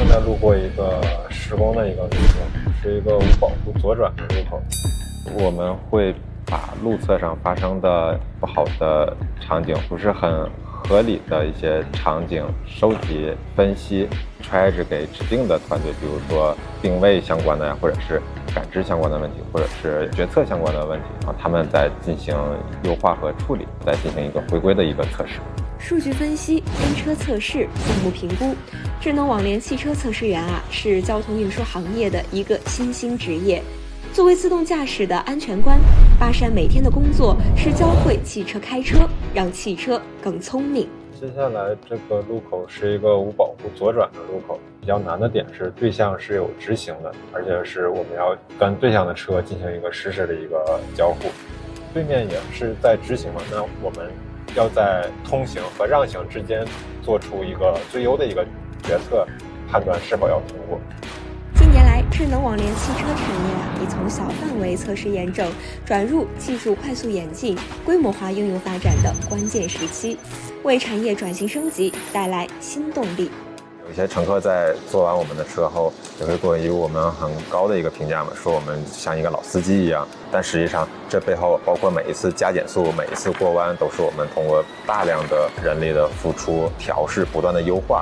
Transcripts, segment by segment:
在路过一个施工的一个路口，是一个无保护左转的路口。我们会把路侧上发生的不好的场景，不是很合理的一些场景收集、分析，揣着给指定的团队，比如说定位相关的呀，或者是感知相关的问题，或者是决策相关的问题，然后他们再进行优化和处理，再进行一个回归的一个测试。 数据分析、跟车测试、项目评估，智能网联汽车测试员是交通运输行业的一个新兴职业。作为自动驾驶的安全官，巴山每天的工作是教会汽车开车，让汽车更聪明。 接下来这个路口是一个无保护左转的路口，比较难的点是对向是有直行的，而且是我们要跟对向的车进行一个实时的一个交互。对面也是在直行嘛，那我们要在通行和让行之间做出一个最优的一个决策，判断是否要通过。 近年来，智能网联汽车产业已从小范围测试验证转入技术快速演进、规模化应用发展的关键时期，为产业转型升级带来新动力。 有些乘客在坐完我们的车后，也会给予我们很高的一个评价嘛，说我们像一个老司机一样。但实际上，这背后包括每一次加减速、每一次过弯，都是我们通过大量的人力的付出、调试、不断的优化。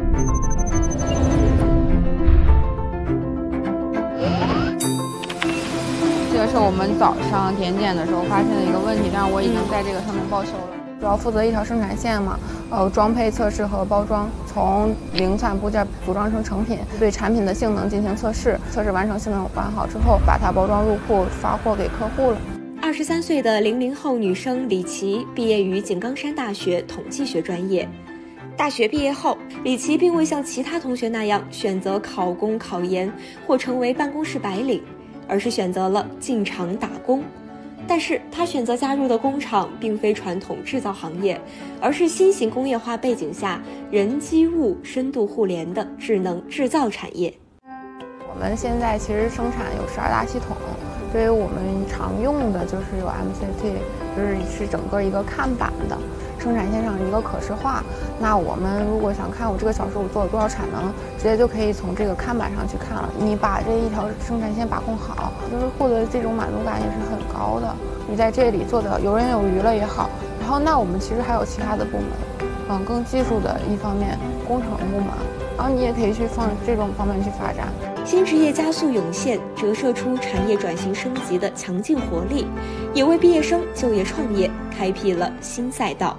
这个是我们早上点检的时候发现的一个问题，但是我已经在这个上面报修了。主要负责一条生产线嘛，装配测试和包装，从零散部件组装成成品，对产品的性能进行测试，测试完成性能完好之后，把它包装入库发货给客户了。 23岁的00后女生李琦毕业于井冈山大学统计学专业。大学毕业后，李琦并未像其他同学那样选择考公考研或成为办公室白领，而是选择了进厂打工。但是他选择加入的工厂并非传统制造行业，而是新型工业化背景下人机物深度互联的智能制造产业。 我们现在其实生产有12大系统，所以我们常用的就是有 MCT， 是整个一个看板的生产线上一个可视化。那我们如果想看我这个小时我做了多少产能，直接就可以从这个看板上去看了。你把这一条生产线把控好，就是获得这种满足感也是很高的。你在这里做的游刃有余了也好，然后那我们其实还有其他的部门，更技术的一方面工程部门，然后你也可以去放这种方面去发展。 新职业加速涌现，折射出产业转型升级的强劲活力，也为毕业生就业创业开辟了新赛道。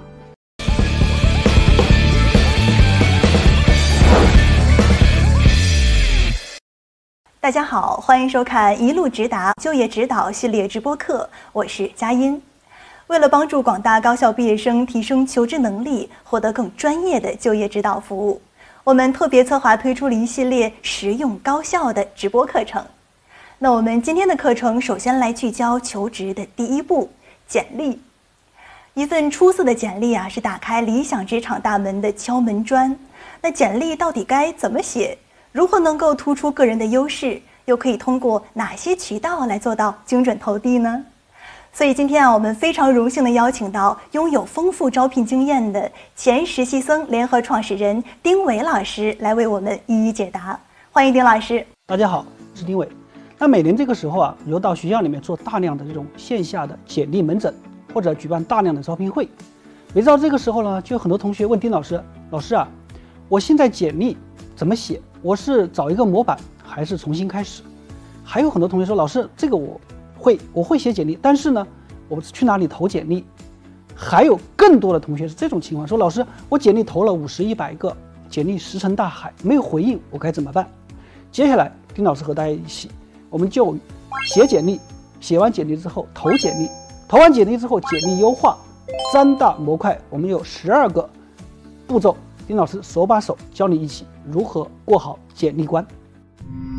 大家好，欢迎收看一路直达就业指导系列直播课，我是佳音。为了帮助广大高校毕业生提升求职能力，获得更专业的就业指导服务，我们特别策划推出了一系列实用高效的直播课程。那我们今天的课程首先来聚焦求职的第一步，简历。一份出色的简历是打开理想职场大门的敲门砖。那简历到底该怎么写？如何能够突出个人的优势？又可以通过哪些渠道来做到精准投递呢？所以今天我们非常荣幸地邀请到拥有丰富招聘经验的前实习生联合创始人丁伟老师来为我们一一解答。欢迎丁老师。 大家好，我是丁伟。那每年这个时候有到学校里面做大量的这种线下的简历门诊，或者举办大量的招聘会。每到这个时候呢，就有很多同学问丁老师：老师我现在简历怎么写？我是找一个模板还是重新开始？还有很多同学说，老师，这个我会写简历，但是呢，我去哪里投简历？还有更多的同学是这种情况，说老师，我简历投了50、100个，简历石沉大海，没有回应，我该怎么办？接下来，丁老师和大家一起，我们就写简历，写完简历之后投简历，投完简历之后简历优化3大模块，我们有12个步骤。丁老师手把手教你一起如何过好简历关。